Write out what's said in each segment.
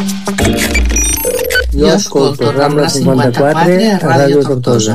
Jo escolto Rambla 54 a Ràdio Tortosa.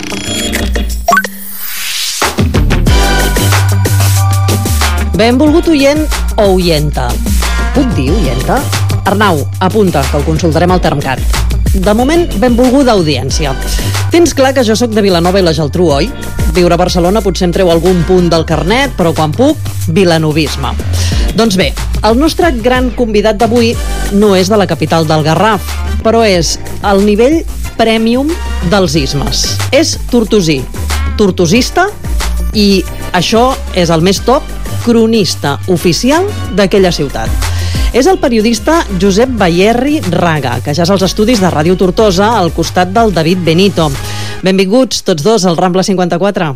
Benvolgut oient o oienta. Puc dir oienta? Arnau, apunta, que el consultarem al Termcat. De moment, benvolguda audiència. Tens clar que jo sóc de Vilanova i la Geltrú, oi? Viure a Barcelona potser em treu algun punt del carnet, però quan puc, vilanovisme. Doncs bé, el nostre gran convidat d'avui no és de la capital del Garraf, però és el nivell premium dels ismes. És tortosí, tortosista i, això és el més top, cronista oficial d'aquella ciutat. És el periodista Josep Bayerri Raga, que ja és als estudis de Ràdio Tortosa al costat del David Benito. Benvinguts tots dos al Rambla 54.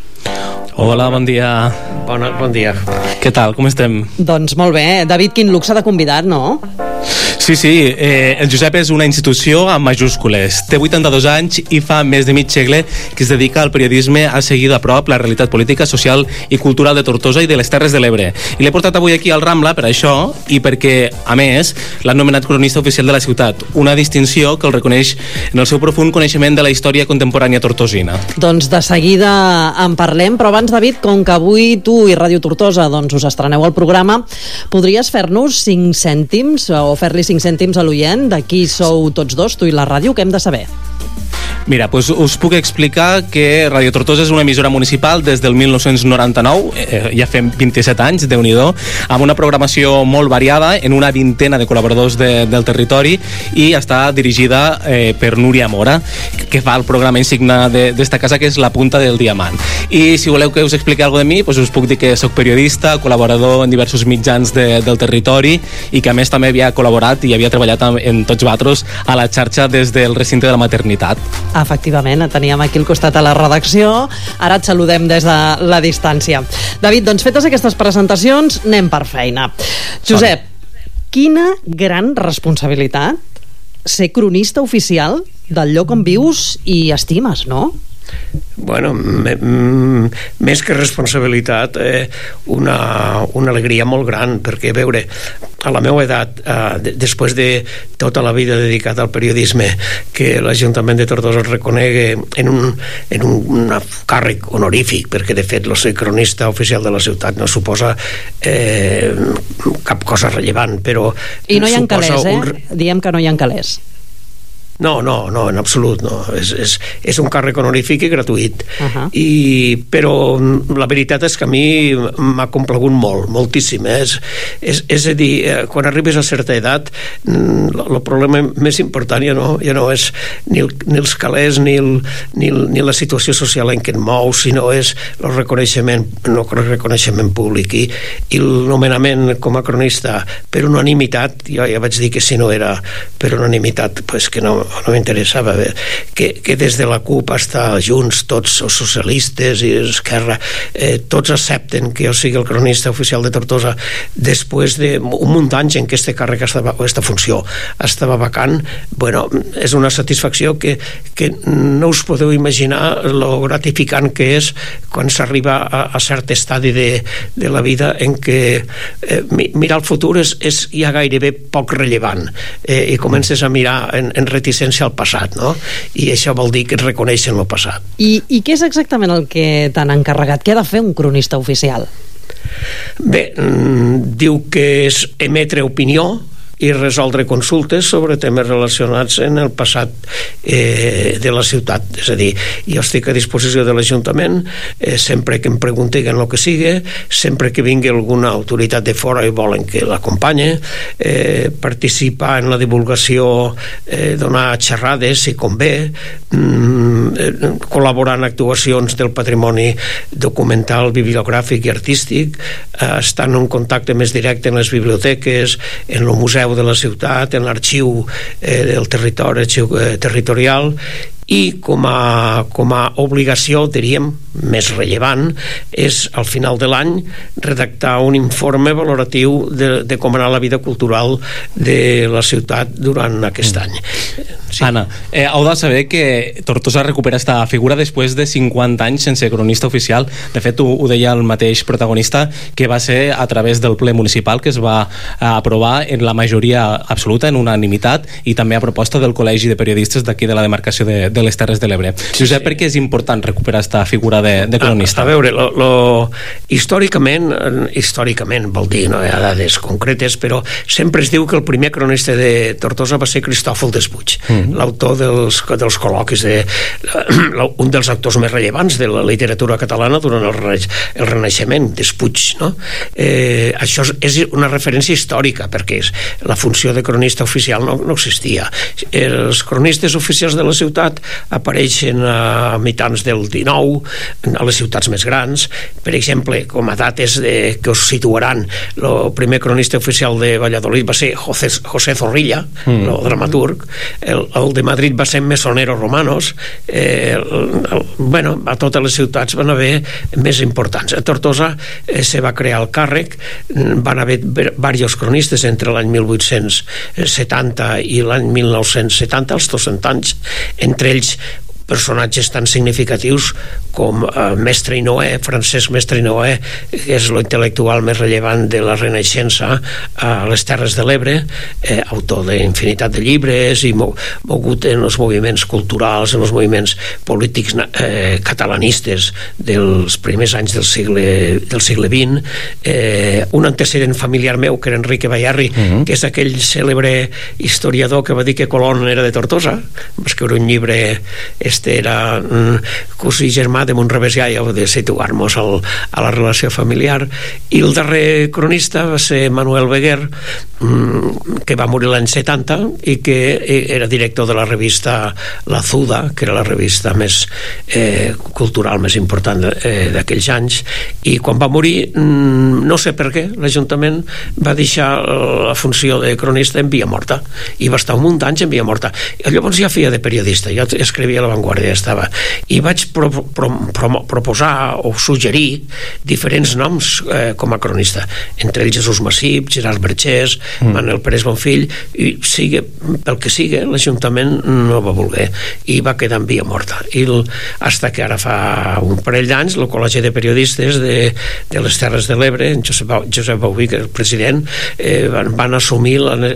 Hola, bon dia. Bon dia. Què tal, com estem? Doncs molt bé. David, quin luxe de convidat, no? Sí, el Josep és una institució amb majúscules. Té 82 anys i fa més de mig segle que es dedica al periodisme a seguir de prop la realitat política, social i cultural de Tortosa i de les Terres de l'Ebre. I l'he portat avui aquí al Rambla per això i perquè, a més, l'ha nomenat cronista oficial de la ciutat, una distinció que el reconeix en el seu profund coneixement de la història contemporània tortosina. Doncs de seguida en parlem, però abans, David, com que avui tu i Ràdio Tortosa doncs, us estreneu al programa, podries fer-nos 5 cèntims o fer-li 5 cèntims a l'oient de qui sou tots dos, tu i la ràdio, què hem de saber? Mira, doncs us puc explicar que Ràdio Tortosa és una emissora municipal des del 1999, ja fem 27 anys, Déu-n'hi-do, amb una programació molt variada, en una vintena de col·laboradors del territori, i està dirigida per Núria Mora, que fa el programa insigne d'esta casa, que és La Punta del Diamant. I si voleu que us expliqui alguna cosa de mi, doncs us puc dir que soc periodista, col·laborador en diversos mitjans del territori, i que a més també havia col·laborat i havia treballat en tots vosaltres a la xarxa des del recinte de la maternitat. Efectivament, et teníem aquí al costat a la redacció, ara et saludem des de la distància. David, doncs fetes aquestes presentacions, anem per feina. Josep, quina gran responsabilitat ser cronista oficial del lloc on vius i estimes, no? Bueno, més que responsabilitat, una alegria molt gran, perquè, a veure, a la meva edat, després de tota la vida dedicada al periodisme, que l'Ajuntament de Tortosa es reconegui en un càrrec honorífic, perquè de fet ser cronista oficial de la ciutat no suposa cap cosa rellevant, però... I no hi ha calés, Diem que no hi ha calés. No, en absolut no. És un càrrec honorífic i gratuït. Però la veritat és que a mi m'ha complagut moltíssim. És a dir, quan arribes a certa edat, el problema més important ja no és ni els calés ni la situació social en què et mous, sinó és el reconeixement públic i el nomenament com a cronista per unanimitat. Jo ja vaig dir que si no era per unanimitat, pues que no m'interessava, que des de la CUP hasta Junts, tots els socialistes i Esquerra, tots accepten que jo sigui el cronista oficial de Tortosa després d'un munt d'anys en què este càrrec aquesta funció estava vacant. Bueno, és una satisfacció que no us podeu imaginar lo gratificant que és quan s'arriba a cert estadi de la vida en què mirar el futur és ja gairebé poc rellevant i comences a mirar en reticència al passat, no? I això vol dir que et reconeixen el passat. I què és exactament el que t'han encarregat? Què ha de fer un cronista oficial? Bé, diu que és emetre opinió i resoldre consultes sobre temes relacionats en el passat de la ciutat. És a dir, jo estic a disposició de l'Ajuntament sempre que em preguntin el que sigui, sempre que vingui alguna autoritat de fora i volen que l'acompanye, participar en la divulgació, donar xerrades si convé, col·laborar en actuacions del patrimoni documental, bibliogràfic i artístic, estar en un contacte més directe en les biblioteques, en el museu de la ciutat, en l'arxiu del territori, arxiu territorial, i com a obligació, diríem, més rellevant, és al final de l'any redactar un informe valoratiu de com anar la vida cultural de la ciutat durant aquest any. Sí. Anna, heu de saber que Tortosa recupera esta figura després de 50 anys sense cronista oficial. De fet, ho deia el mateix protagonista, que va ser a través del ple municipal que es va aprovar en la majoria absoluta, en unanimitat, i també a proposta del Col·legi de Periodistes d'aquí de la demarcació de les Terres de l'Ebre. Josep, per què és important recuperar esta figura de cronista? A veure, històricament vol dir, no hi ha dades concretes, però sempre es diu que el primer cronista de Tortosa va ser Cristòfol Despuig, l'autor dels col·loquis, un dels autors més rellevants de la literatura catalana durant el Renaixement, Despuig, no? Això és una referència històrica, perquè la funció de cronista oficial no existia. Els cronistes oficials de la ciutat apareixen a mitjans del XIX, a les ciutats més grans. Per exemple, com a dates que us situaran, el primer cronista oficial de Valladolid va ser José Zorrilla, el dramaturg. El de Madrid va ser Mesonero Romanos. A totes les ciutats van haver més importants. A Tortosa se va crear el càrrec, van haver diversos cronistes entre l'any 1870 i l'any 1970, els 200 anys, entre ells personatges tan significatius com Mestre i Noé, Francesc Mestre i Noé, que és l'intel·lectual més rellevant de la Renaixença a les Terres de l'Ebre, autor d'infinitat de llibres i mogut en els moviments culturals, en els moviments polítics catalanistes dels primers anys del segle XX. Un antecedent familiar meu, que era Enrique Bayarri, que és aquell cèlebre historiador que va dir que Colón era de Tortosa, va escriure un llibre, era cosí germà de Montrevesià, ja de situar-nos a la relació familiar. I el darrer cronista va ser Manuel Beguer, que va morir l'any 70 i que era director de la revista La Zuda, que era la revista més cultural més important d'aquells anys, i quan va morir, no sé per què, l'Ajuntament va deixar la funció de cronista en via morta, i va estar un munt d'anys en via morta. Llavors ja feia de periodista, jo escrivia a La Vanguardia, i vaig proposar o suggerir diferents noms com a cronista, entre ells Jesús Massip, Gerard Bergés, Manuel Pérez Bonfill, i pel que sigui, l'Ajuntament no va voler i va quedar en via morta, i hasta que ara fa un parell d'anys el Col·legi de Periodistes de les Terres de l'Ebre, en Josep Bauví, que és el president, van assumir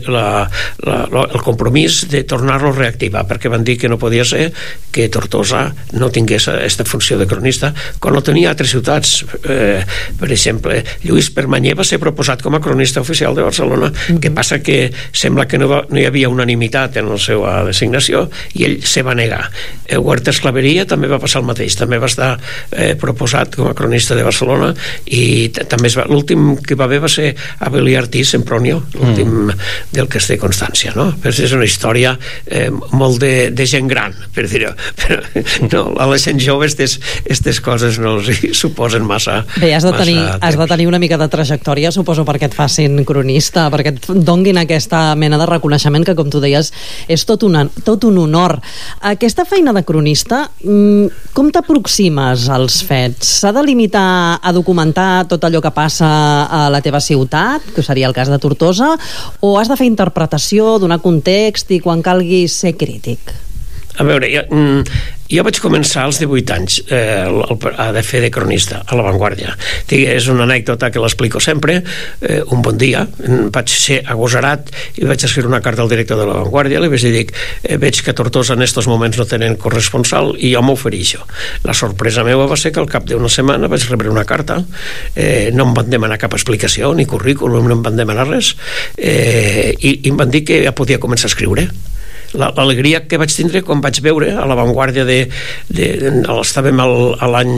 el compromís de tornar-lo a reactivar, perquè van dir que no podia ser que Tortosa no tingués aquesta funció de cronista quan no tenia altres ciutats. Per exemple, Lluís Permanyer va ser proposat com a cronista oficial de Barcelona, que passa que sembla que no hi havia unanimitat en la seva designació i ell se va negar. Huertas Clavería també va passar el mateix, també va estar proposat com a cronista de Barcelona, i també l'últim que va haver va ser Abelí Artí Sempronio, l'últim del que es té constància, no? És una història molt de gent gran, per dir-ho. Però no, a la gent jove aquestes coses no els suposen massa. Bé, has de tenir una mica de trajectòria, suposo, perquè et facin cronista, perquè et donguin aquesta mena de reconeixement que, com tu deies, és tot un honor. Aquesta feina de cronista, com t'aproximes als fets? S'ha de limitar a documentar tot allò que passa a la teva ciutat, que seria el cas de Tortosa, o has de fer interpretació, donar context i quan calgui ser crític? A veure, jo vaig començar als 18 anys a fer de cronista a La Vanguardia. És una anècdota que l'explico sempre. Un bon dia vaig ser agosarat i vaig escriure una carta al director de La Vanguardia, li vaig dir, veig que a Tortosa en aquests moments no tenen corresponsal i jo m'ofereixo. La sorpresa meva va ser que al cap d'una setmana vaig rebre una carta, no em van demanar cap explicació ni currículum, no em van demanar res, i em van dir que ja podia començar a escriure. L'alegria que vaig tindre quan vaig veure a La Vanguardia estàvem a l'any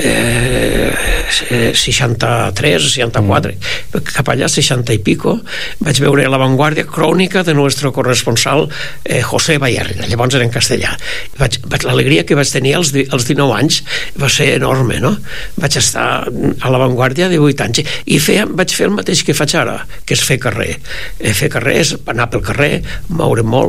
63, 64, cap allà 60 i pico, vaig veure a La Vanguardia crònica de nuestro corresponsal José Bayarri, llavors era en castellà. L'alegria que vaig tenir als 19 anys va ser enorme, no? Vaig estar a La Vanguardia 18 anys i vaig fer el mateix que faig ara, que és fer carrer. Fer carrer és anar pel carrer, moure molt, parlar amb la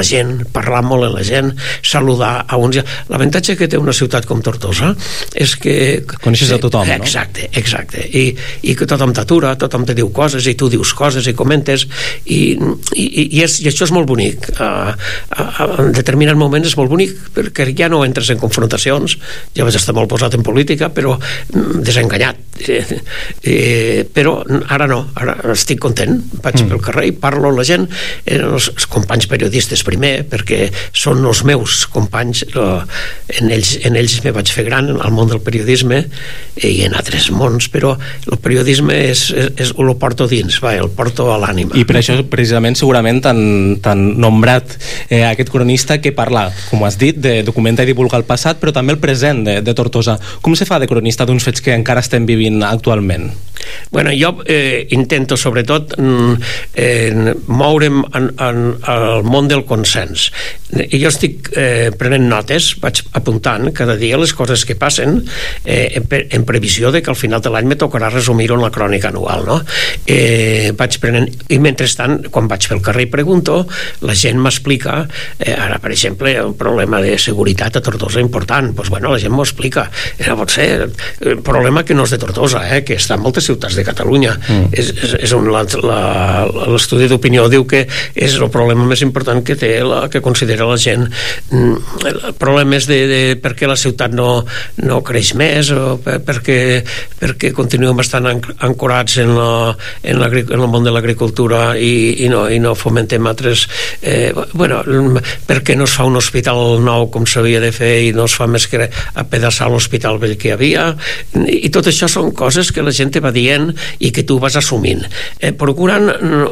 la gent, parlar molt amb la gent, saludar a uns... L'avantatge que té una ciutat com Tortosa és que... Coneixes a tothom, no? Exacte. I que tothom t'atura, tothom te diu coses, i tu dius coses i comentes, i això és molt bonic. En determinats moments és molt bonic, perquè ja no entres en confrontacions, ja vaig estar molt posat en política, però desenganyat. Però ara no, ara estic content, vaig pel carrer i parlo amb la gent, els companys periodistes primer, perquè són els meus companys, en ells me vaig fer gran al món del periodisme i en altres mons, però el periodisme el porto dins, el porto a l'ànima. I per això precisament segurament t'han nombrat aquest cronista que parla, com has dit, de documentar i divulgar el passat, però també el present de Tortosa. Com se fa de cronista d'uns fets que encara estem vivint actualment? Bueno, jo intento sobretot moure'm al món del consens. I jo estic prenent notes, vaig apuntant cada dia les coses que passen en previsió de que al final de l'any me tocarà resumir-ho en la crònica anual, no? Vaig prenent, i mentrestant quan vaig pel carrer i pregunto, la gent m'explica, ara per exemple un problema de seguretat a Tortosa important, doncs bueno, la gent m'ho explica, pot ser el problema que no és de Tortosa, que està en moltes ciutats de Catalunya. És on l'estudi d'opinió diu que és el problema més important que té, que considera la gent. El problema és de per què la ciutat no creix més, o perquè continuem bastant ancorats en el món de l'agricultura i no fomentem altres... per què no es fa un hospital nou com s'havia de fer i no es fa més que apedaçar l'hospital vell que hi havia, i tot això són coses que la gent te va dient i que tu vas assumint, procurant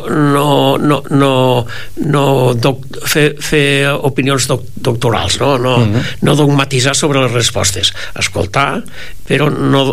no fer opinions doctorals, no dogmatitzar sobre les respostes, escoltar, però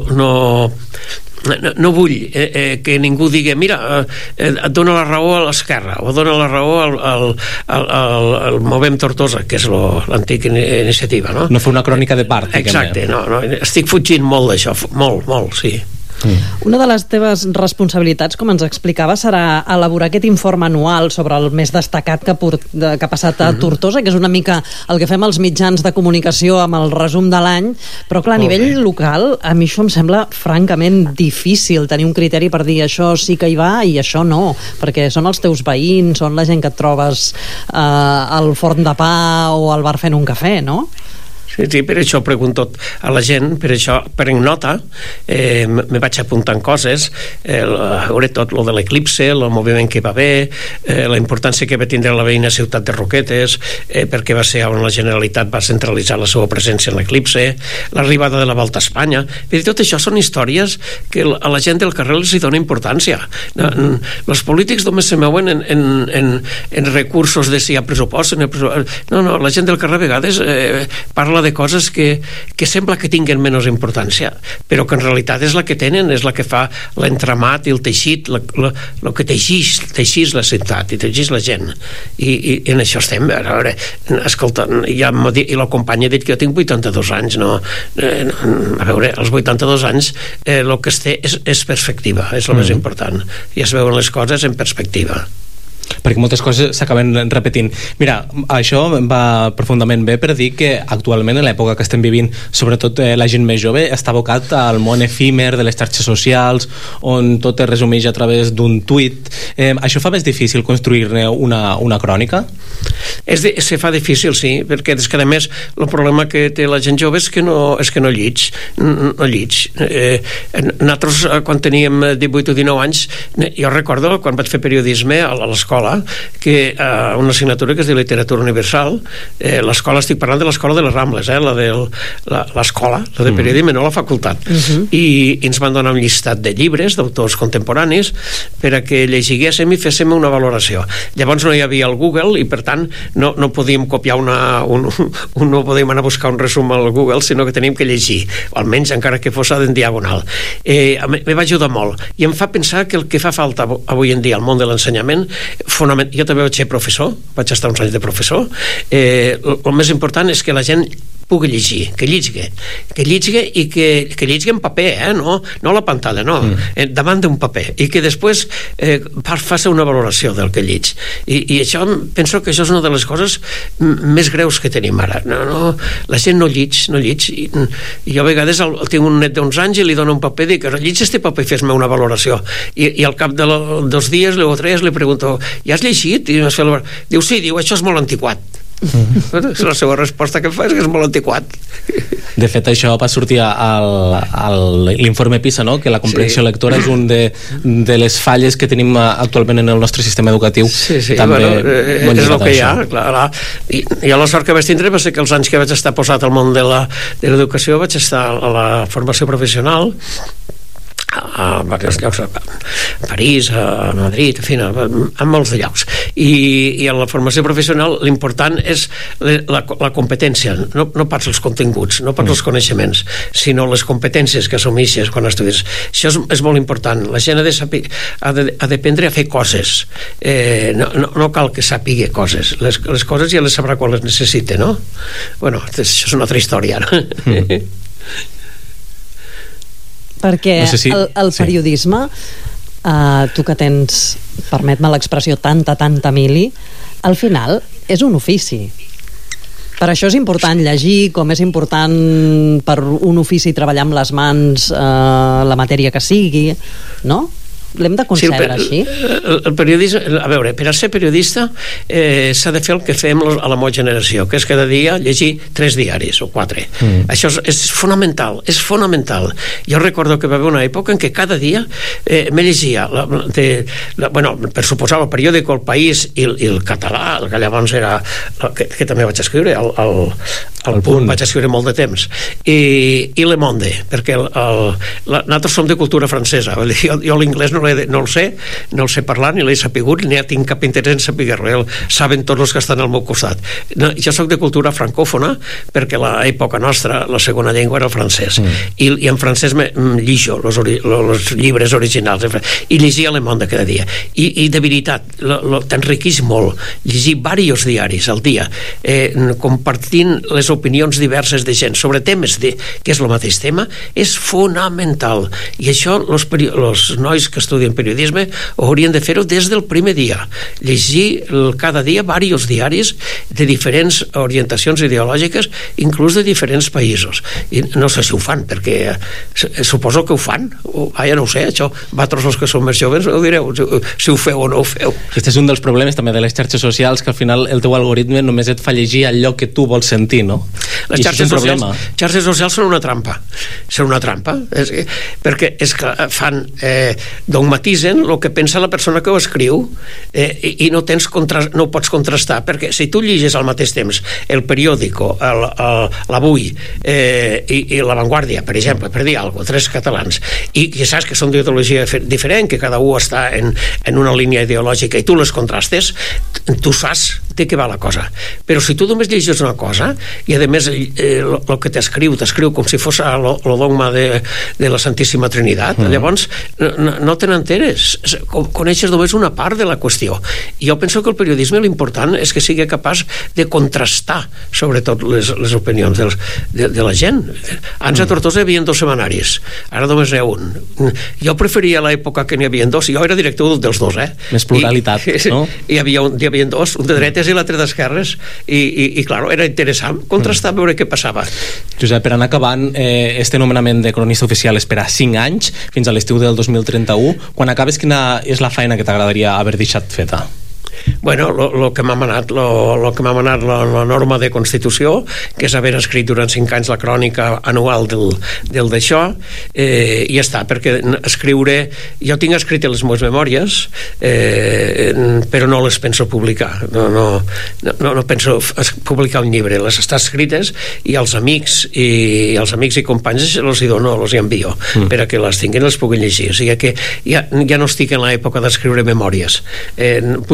no vull que ningú digui mira, et dona la raó a l'esquerra o dona la raó al Movem Tortosa, que és l'antic Iniciativa, no? No fer una crònica de part. Exacte, estic fugint molt d'això, molt, sí. Una de les teves responsabilitats, com ens explicava, serà elaborar aquest informe anual sobre el més destacat que ha passat a Tortosa, que és una mica el que fem als mitjans de comunicació amb el resum de l'any, però clar, a nivell local a mi això em sembla francament difícil tenir un criteri per dir això sí que hi va i això no, perquè són els teus veïns, són la gent que et trobes al forn de pa o al bar fent un cafè, no? Sí, per això pregunto a la gent, per això prenc nota, me vaig apuntant coses, veure tot lo de l'eclipse, el moviment que va haver, la importància que va tindre la veïna ciutat de Roquetes, perquè va ser on la Generalitat va centralitzar la seva presència en l'eclipse, l'arribada de la Volta a Espanya. Tot això són històries que a la gent del carrer els hi dona importància. Els polítics només se mouen en recursos de si hi ha pressupost. No, la gent del carrer a vegades parla de coses que sembla que tinguen menys importància, però que en realitat és la que tenen, és la que fa l'entramat i el teixit, el que teixís la ciutat i teixís la gent, i en això estem. A veure, escolta, i la companya ha dit que jo tinc 82 anys, a veure, als 82 anys el que es té és perspectiva, és el més important, i es veuen les coses en perspectiva, perquè moltes coses s'acaben repetint. Mira, això va profundament bé per dir que actualment, en l'època que estem vivint, sobretot la gent més jove, està abocat al món efímer de les xarxes socials, on tot es resumeix a través d'un tuit. Això fa més difícil construir-ne una crònica? Se fa difícil, sí, perquè és que a més el problema que té la gent jove és que no llig. Nosaltres, quan teníem 18 o 19 anys, jo recordo quan vaig fer periodisme a l'escola, que una assignatura que es diu Literatura Universal, l'escola, estic parlant de l'escola de les Rambles, l'escola, la de periodisme, no la facultat, i ens van donar un llistat de llibres d'autors contemporanis per a que llegíssim i féssim una valoració. Llavors no hi havia el Google i per tant no podíem copiar no podíem anar a buscar un resum al Google, sinó que teníem que llegir, o almenys encara que fos en diagonal. Me va ajudar molt i em fa pensar que el que fa falta avui en dia al món de l'ensenyament, jo també vaig ser professor, vaig estar uns anys de professor, el més important és que la gent pugui llegir, que llegui i que llegui en paper, no a la pantalla, no, davant d'un paper, i que després faci una valoració del que lleg. I això, penso que això és una de les coses més greus que tenim ara. No, la gent no lleg. I jo a vegades tinc un net d'11 anys i li dono un paper i dic, lleg este paper i fes-me una valoració. I al cap de 2 dies o 3 li pregunto, ja has llegit? I diu, sí, això és molt antiquat. La seva resposta que fa és que és molt antiquat. De fet, això va sortir a l'informe PISA, no? Que la comprensió lectora és un de les falles que tenim actualment en el nostre sistema educatiu. Sí, també és el que hi ha, clar. I la sort que vaig tindre va ser que els anys que vaig estar posat al món de l'educació vaig estar a la formació professional a diversos llocs, a París, a Madrid, en fi, a molts de llocs. I a la formació professional l'important és la competència, no pas els continguts, no pas els coneixements, sinó les competències que assumeixes quan estudies. Això és molt important. La gent ha d'aprendre a fer coses. No cal que sàpiga coses. Les coses ja les sabrà quan les necessita, no? Bueno, això és una altra història. Perquè el periodisme, tu que tens, permet-me l'expressió, tanta mili, al final és un ofici. Per això és important llegir, com és important per un ofici treballar amb les mans la matèria que sigui, no? L'hem de concebre així? El periodisme, a veure, per a ser periodista s'ha de fer el que fem a la meva generació, que és cada dia llegir 3 diaris o 4. Això és fonamental, és fonamental. Jo recordo que va haver una època en què cada dia me llegia per suposar el periòdic El País i el català, el que llavors era que també vaig escriure el Punt, vaig escriure molt de temps, i Le Monde, perquè nosaltres som de cultura francesa. Jo l'inglès no el sé parlar, ni l'he sapigut, ni tinc cap interès en saber res, saben tots els que estan al meu costat. Jo soc de cultura francòfona, perquè a l'època nostra la segona llengua era el francès, i en francès lligo els llibres originals, i llegia Le Monde cada dia, i de veritat t'enriqueix molt llegir diversos diaris al dia, compartint les opinions diverses de gent sobre temes que és el mateix tema, és fonamental. I això els nois que estudien periodisme haurien de fer-ho des del primer dia, llegir cada dia diversos diaris de diferents orientacions ideològiques, inclús de diferents països. I no sé si ho fan, perquè suposo que ho fan, ja no ho sé, això vosaltres els que són més joves ho direu, si ho feu o no ho feu. Aquest és un dels problemes també de les xarxes socials, que al final el teu algoritme només et fa llegir allò que tu vols sentir, no? Les xarxes socials són una trampa, perquè és que fan dogmatitzen el que pensa la persona que ho escriu, i no ho pots contrastar, perquè si tu llegis al mateix temps el periòdico, l'Avui i La Vanguardia, per exemple, per dir alguna cosa, 3 catalans, i saps que són d'ideologia diferent, que cada un està en una línia ideològica, i tu les contrastes, tu saps de què va la cosa. Però si tu només llegis una cosa, i a més el que t'escriu com si fos el dogma de la Santíssima Trinitat, llavors no te n'enteres, coneixes només una part de la qüestió. I jo penso que el periodisme l'important és que sigui capaç de contrastar sobretot les opinions de la gent. Abans a Tortosa hi havia 2 setmanaris, ara només n'hi ha un. Jo preferia l'època que n'hi havia 2, jo era director dels 2, més pluralitat, no? Hi havia 2, un de dretes i l'altre d'esquerres, i clar, era interessant contrastar, veure què passava. Josep, per anar acabant, este nomenament de cronista oficial és per a 5 anys, fins a l'estiu del 2031. Quan acabes, quina és la feina que t'agradaria haver deixat feta? Bueno, el que m'ha manat la norma de Constitució, que és haver escrit durant 5 anys la crònica anual del d'això, i ja està, perquè escriure, jo tinc escrit les meves memòries, però no les penso publicar, no penso publicar un llibre, les estan escrites, i els amics i companys els hi dono, els hi envio, per a que les tinguin i les puguin llegir. O sigui que ja no estic en l'època d'escriure memòries. Vull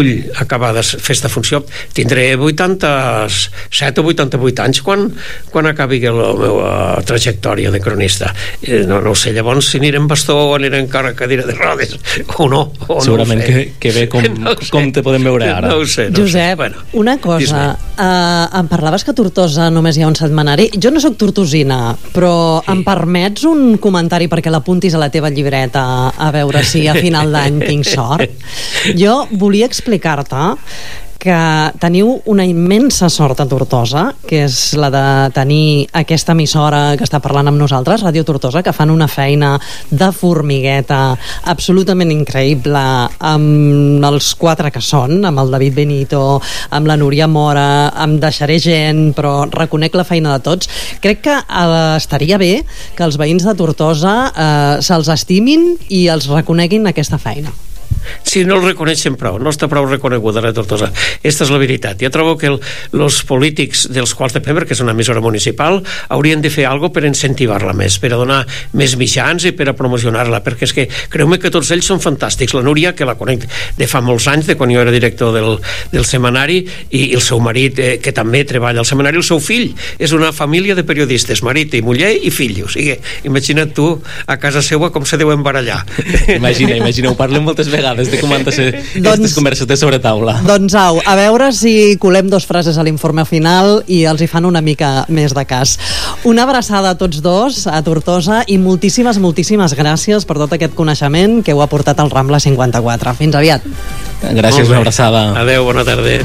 acabar de fer esta funció. Tindré 87 o 88 anys quan acabi la meva trajectòria de cronista. No ho sé, llavors si aniré en bastó o aniré encara a cadira de rodes o no. Segurament que bé com te podem veure ara. No ho sé. Josep, una cosa, em parlaves que a Tortosa només hi ha un setmanari. Jo no sóc tortosina, però em permets un comentari perquè l'apuntis a la teva llibreta a veure si a final d'any tinc sort? Jo volia explicar-te que teniu una immensa sort a Tortosa, que és la de tenir aquesta emissora que està parlant amb nosaltres, Ràdio Tortosa, que fan una feina de formigueta absolutament increïble amb els 4 que són, amb el David Benito, amb la Núria Mora, em deixaré gent, però reconec la feina de tots. Crec que estaria bé que els veïns de Tortosa se'ls estimin i els reconeguin aquesta feina. Sí, no el reconeixen prou, no està prou reconeguda la Tortosa. Aquesta és la veritat. Jo trobo que els polítics dels quals depèn, que és una emissora municipal, haurien de fer alguna per incentivar-la més, per a donar més mitjans i per a promocionar-la, perquè és que creu-me que tots ells són fantàstics. La Núria, que la conec de fa molts anys, de quan jo era director del setmanari, i el seu marit, que també treballa al setmanari, el seu fill és una família de periodistes, marit i muller i fill. O sigui, imagina't tu a casa seva com se deuen barallar. Imagina, ho parlem moltes vegades de com han de ser aquestes converses de sobretaula. Doncs au, a veure si colem 2 frases a l'informe final i els hi fan una mica més de cas. Una abraçada a tots dos, a Tortosa, i moltíssimes gràcies per tot aquest coneixement que heu aportat al Rambla 54. Fins aviat. Gràcies, una abraçada. Adéu, bona tarda.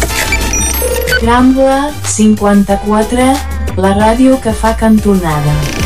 Rambla 54, la ràdio que fa cantonada.